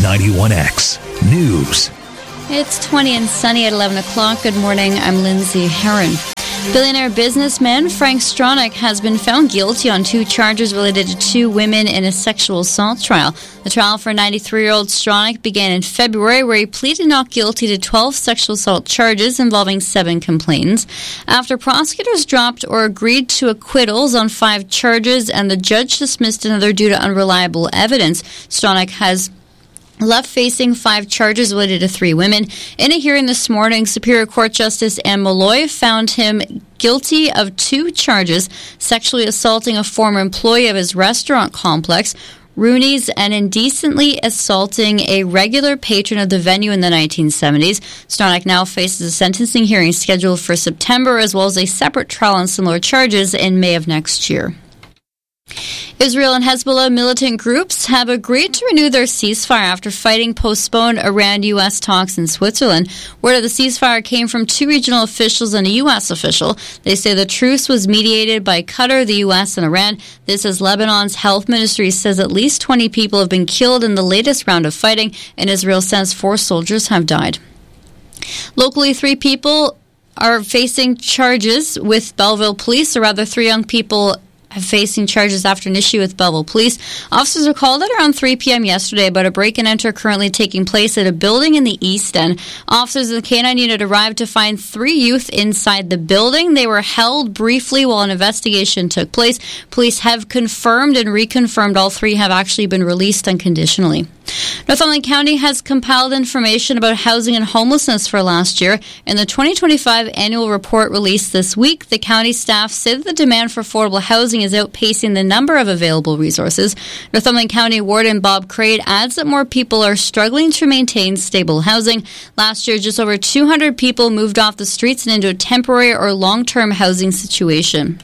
91X News. It's 20 and sunny at 11 o'clock. Good morning. I'm Lindsay Herron. Billionaire businessman Frank Stronach has been found guilty on 2 charges related to 2 women in a sexual assault trial. The trial for 93-year-old Stronach began in February, where he pleaded not guilty to 12 sexual assault charges involving 7 complainants. After prosecutors dropped or agreed to acquittals on 5 charges and the judge dismissed another due to unreliable evidence, Stronach has left facing 5 charges related to 3 women. In a hearing this morning, Superior Court Justice Anne Malloy found him guilty of 2 charges: sexually assaulting a former employee of his restaurant complex, Rooney's, and indecently assaulting a regular patron of the venue in the 1970s. Stronach now faces a sentencing hearing scheduled for September, as well as a separate trial on similar charges in May of next year. Israel and Hezbollah militant groups have agreed to renew their ceasefire after fighting postponed Iran-U.S. talks in Switzerland. Word of the ceasefire came from 2 regional officials and a U.S. official. They say the truce was mediated by Qatar, the U.S., and Iran. This as Lebanon's health ministry says at least 20 people have been killed in the latest round of fighting, and Israel says 4 soldiers have died. Locally, 3 people are facing charges with Belleville police, or rather 3 young people facing charges after an issue with Belleville police. Officers were called at around 3 p.m. yesterday about a break-and-enter currently taking place at a building in the East End. Officers of the K-9 unit arrived to find 3 youth inside the building. They were held briefly while an investigation took place. Police have confirmed and reconfirmed all 3 have actually been released unconditionally. Northumberland County has compiled information about housing and homelessness for last year. In the 2025 annual report released this week, the county staff said that the demand for affordable housing is outpacing the number of available resources. Northumberland County Warden Bob Crade adds that more people are struggling to maintain stable housing. Last year, just over 200 people moved off the streets and into a temporary or long-term housing situation.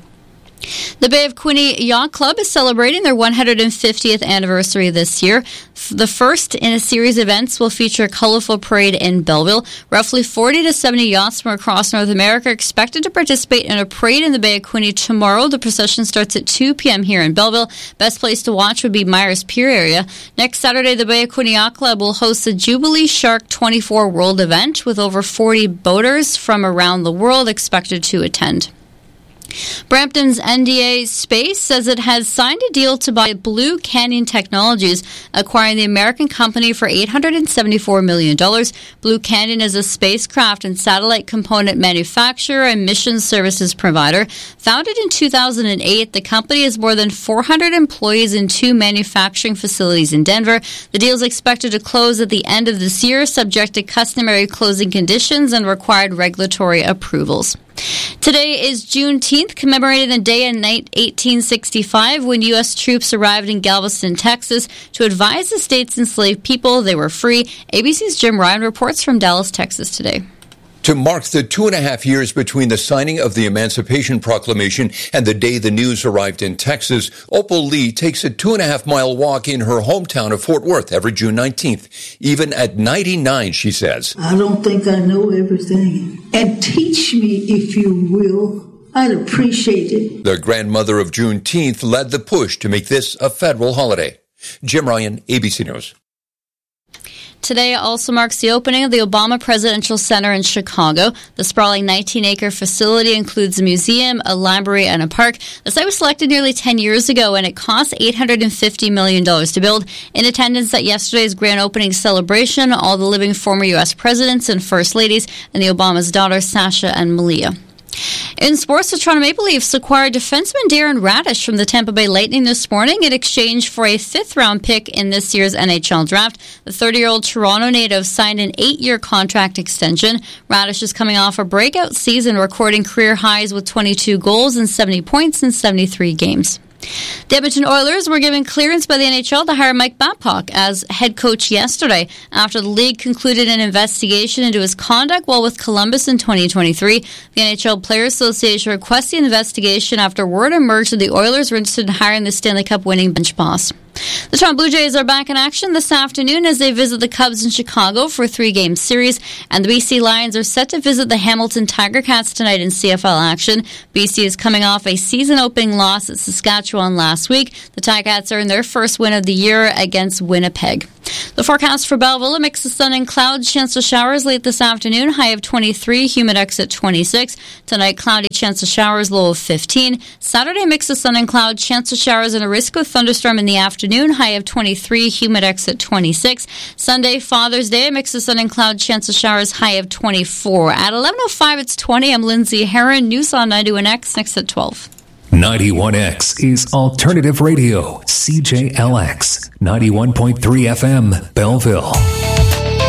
The Bay of Quinte Yacht Club is celebrating their 150th anniversary this year. The first in a series of events will feature a colorful parade in Belleville. Roughly 40 to 70 yachts from across North America are expected to participate in a parade in the Bay of Quinte tomorrow. The procession starts at 2 p.m. here in Belleville. Best place to watch would be Myers Pier area. Next Saturday, the Bay of Quinte Yacht Club will host the Jubilee Shark 24 World event with over 40 boaters from around the world expected to attend. Brampton's NDA Space says it has signed a deal to buy Blue Canyon Technologies, acquiring the American company for $874 million. Blue Canyon is a spacecraft and satellite component manufacturer and mission services provider. Founded in 2008, the company has more than 400 employees in 2 manufacturing facilities in Denver. The deal is expected to close at the end of this year, subject to customary closing conditions and required regulatory approvals. Today is Juneteenth, commemorating the day in 1865 when U.S. troops arrived in Galveston, Texas to advise the state's enslaved people they were free. ABC's Jim Ryan reports from Dallas, Texas today. To mark the 2.5 years between the signing of the Emancipation Proclamation and the day the news arrived in Texas, Opal Lee takes a 2.5-mile walk in her hometown of Fort Worth every June 19th. Even at 99, she says, I don't think I know everything. And teach me, if you will. I'd appreciate it. The grandmother of Juneteenth led the push to make this a federal holiday. Jim Ryan, ABC News. Today also marks the opening of the Obama Presidential Center in Chicago. The sprawling 19-acre facility includes a museum, a library, and a park. The site was selected nearly 10 years ago, and it cost $850 million to build. In attendance at yesterday's grand opening celebration, all the living former U.S. presidents and first ladies, and the Obama's daughters, Sasha and Malia. In sports, the Toronto Maple Leafs acquired defenseman Darren Radish from the Tampa Bay Lightning this morning in exchange for a 5th-round pick in this year's NHL draft. The 30-year-old Toronto native signed an 8-year contract extension. Radish is coming off a breakout season, recording career highs with 22 goals and 70 points in 73 games. The Edmonton Oilers were given clearance by the NHL to hire Mike Babcock as head coach yesterday after the league concluded an investigation into his conduct while with Columbus in 2023. The NHL Players Association requested the investigation after word emerged that the Oilers were interested in hiring the Stanley Cup winning bench boss. The Toronto Blue Jays are back in action this afternoon as they visit the Cubs in Chicago for a 3-game series, and the BC Lions are set to visit the Hamilton Tiger Cats tonight in CFL action. BC is coming off a season-opening loss at Saskatchewan last week. The Tiger Cats earned their first win of the year against Winnipeg. The forecast for Belleville, a mix of sun and clouds, chance of showers late this afternoon, high of 23, humidex at 26. Tonight, cloudy, chance of showers, low of 15. Saturday, mix of sun and clouds, chance of showers and a risk of thunderstorm in the afternoon, high of 23, humidex at 26. Sunday, Father's Day, a mix of sun and clouds, chance of showers, high of 24. At 11:05, it's 20. I'm Lindsay Heron. News on 91X, next at 12. 91X is Alternative Radio, CJLX, 91.3 FM, Belleville.